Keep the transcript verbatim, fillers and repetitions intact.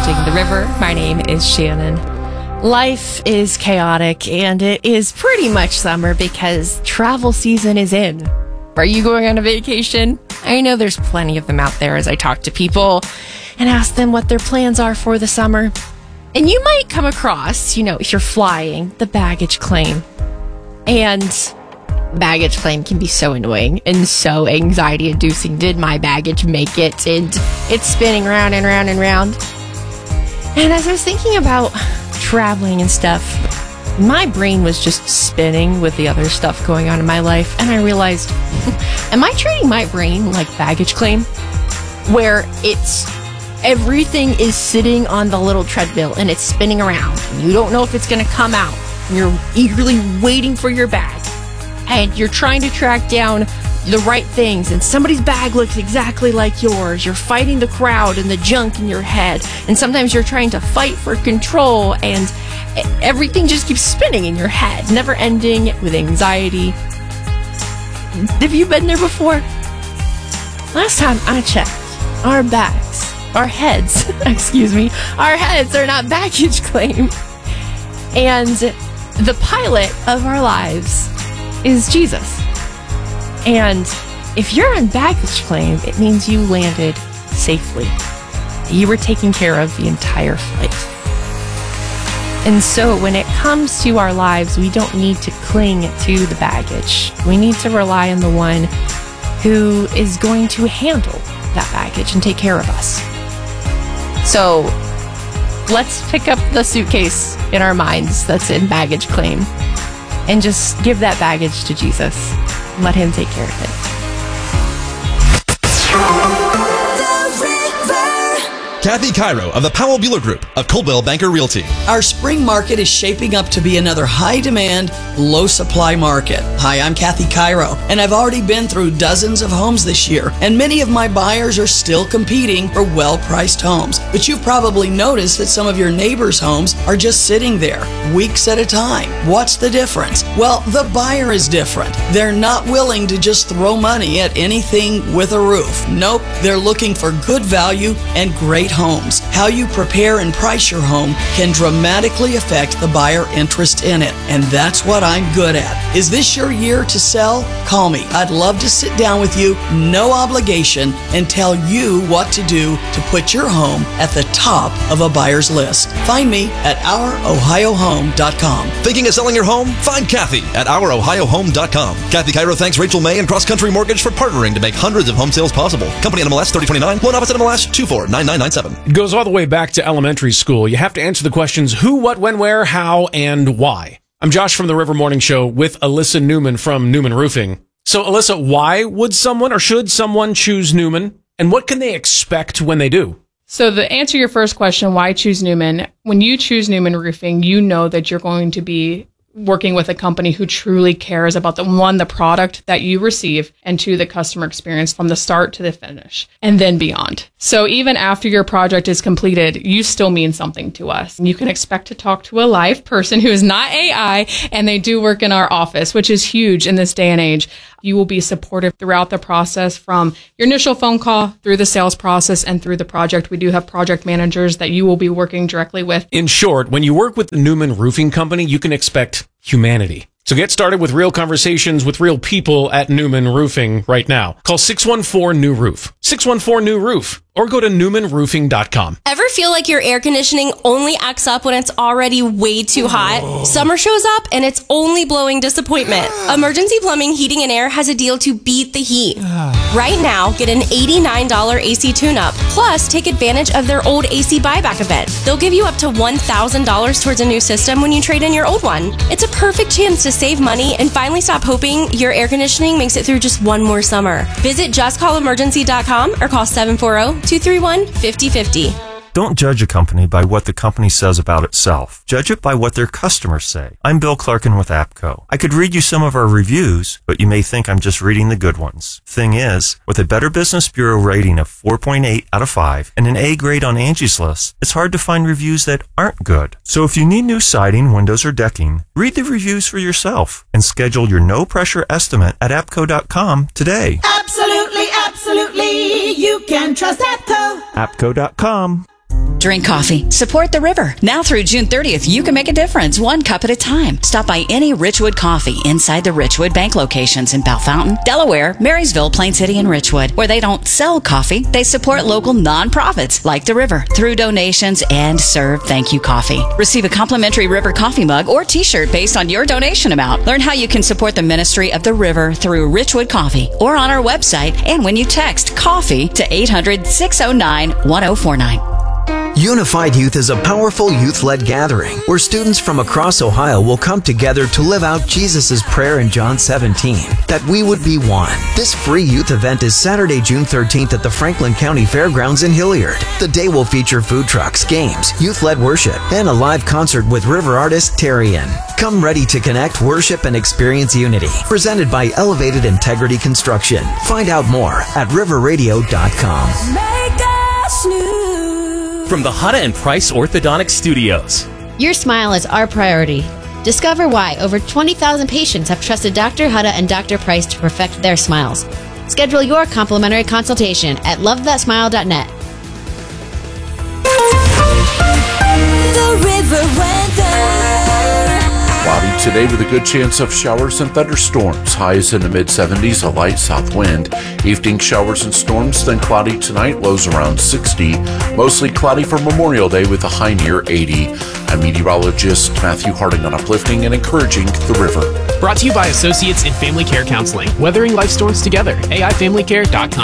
Crossing the River. My name is Shannon. Life is chaotic, and it is pretty much summer because travel season is in. Are you going on a vacation? I know there's plenty of them out there as I talk to people and ask them what their plans are for the summer. And you might come across, you know, if you're flying, the baggage claim. And baggage claim can be so annoying and so anxiety inducing. Did my baggage make it? And it's spinning round and round and round. And as I was thinking about traveling and stuff, my brain was just spinning with the other stuff going on in my life. And I realized, am I treating my brain like baggage claim? Where it's everything is sitting on the little treadmill and it's spinning around. And you don't know if it's going to come out. And you're eagerly waiting for your bag. And you're trying to track down the right things, and somebody's bag looks exactly like yours. You're fighting the crowd and the junk in your head, and sometimes you're trying to fight for control, and everything just keeps spinning in your head, never ending with anxiety. Have you been there before? Last time I checked, our bags, our heads, excuse me, our heads are not baggage claim. And the pilot of our lives is Jesus. And if you're on baggage claim, it means you landed safely. You were taken care of the entire flight. And so when it comes to our lives, we don't need to cling to the baggage. We need to rely on the one who is going to handle that baggage and take care of us. So let's pick up the suitcase in our minds that's in baggage claim and just give that baggage to Jesus. Let him take care of it. Kathy Cairo of the Powell Bueller Group of Coldwell Banker Realty. Our spring market is shaping up to be another high-demand, low-supply market. Hi, I'm Kathy Cairo, and I've already been through dozens of homes this year, and many of my buyers are still competing for well-priced homes. But you've probably noticed that some of your neighbors' homes are just sitting there, weeks at a time. What's the difference? Well, the buyer is different. They're not willing to just throw money at anything with a roof. Nope, they're looking for good value and great homes. How you prepare and price your home can dramatically affect the buyer interest in it, and that's what I'm good at. Is this your year to sell? Call me. I'd love to sit down with you, no obligation, and tell you what to do to put your home at the top of a buyer's list. Find me at our ohio home dot com. Thinking of selling your home? Find Kathy at our ohio home dot com. Kathy Cairo thanks Rachel May and Cross Country Mortgage for partnering to make hundreds of home sales possible. Company N M L S thirty twenty-nine, loan office N M L S two four nine nine nine seven. It goes all the way back to elementary school. You have to answer the questions who, what, when, where, how, and why. I'm Josh from the River Morning Show with Alyssa Newman from Newman Roofing. So, Alyssa, why would someone or should someone choose Newman? And what can they expect when they do? So to answer your first question, why choose Newman? When you choose Newman Roofing, you know that you're going to be working with a company who truly cares about the one, the product that you receive, and two, the customer experience from the start to the finish, and then beyond. So even after your project is completed, you still mean something to us. You can expect to talk to a live person who is not A I, and they do work in our office, which is huge in this day and age. You will be supportive throughout the process, from your initial phone call through the sales process and through the project. We do have project managers that you will be working directly with. In short, when you work with the Newman Roofing Company, you can expect humanity. So get started with real conversations with real people at Newman Roofing right now. Call six one four, N E W Roof. six one four, N E W Roof. Or go to newman roofing dot com. Ever feel like your air conditioning only acts up when it's already way too hot? Oh. Summer shows up and it's only blowing disappointment. Emergency Plumbing, Heating and Air has a deal to beat the heat. Right now, get an eighty-nine dollars A C tune-up. Plus, take advantage of their old A C buyback event. They'll give you up to one thousand dollars towards a new system when you trade in your old one. It's a perfect chance to save money and finally stop hoping your air conditioning makes it through just one more summer. Visit just call emergency dot com or call seven four zero, two three one, five zero five zero. Don't judge a company by what the company says about itself. Judge it by what their customers say. I'm Bill Clarkin with APCO. I could read you some of our reviews, but you may think I'm just reading the good ones. Thing is, with a Better Business Bureau rating of four point eight out of five and an A grade on Angie's List, it's hard to find reviews that aren't good. So if you need new siding, windows, or decking, read the reviews for yourself and schedule your no-pressure estimate at apco dot com today. Absolutely, absolutely, you can trust APCO. apco dot com. Drink coffee. Support the river. Now through June thirtieth, you can make a difference, one cup at a time. Stop by any Richwood Coffee inside the Richwood Bank locations in Bell Fountain, Delaware, Marysville, Plain City, and Richwood, where they don't sell coffee. They support local nonprofits like the river through donations and serve thank you coffee. Receive a complimentary River coffee mug or t-shirt based on your donation amount. Learn how you can support the ministry of the river through Richwood Coffee or on our website and when you text COFFEE to eight hundred, six oh nine, one oh four nine. Unified Youth is a powerful youth-led gathering where students from across Ohio will come together to live out Jesus' prayer in John seventeen, that we would be one. This free youth event is Saturday, June thirteenth at the Franklin County Fairgrounds in Hilliard. The day will feature food trucks, games, youth-led worship, and a live concert with river artist Terrian. Come ready to connect, worship, and experience unity. Presented by Elevated Integrity Construction. Find out more at river radio dot com. Make us new. From the Hutta and Price Orthodontic Studios. Your smile is our priority. Discover why over twenty thousand patients have trusted Doctor Hutta and Doctor Price to perfect their smiles. Schedule your complimentary consultation at love that smile dot net. The river weather. Cloudy today with a good chance of showers and thunderstorms. Highs in the mid seventies, a light south wind. Evening showers and storms, then cloudy tonight, lows around sixty. Mostly cloudy for Memorial Day with a high near eighty. I'm meteorologist Matthew Harding on uplifting and encouraging the river. Brought to you by Associates in Family Care Counseling. Weathering life storms together. A I family care dot com.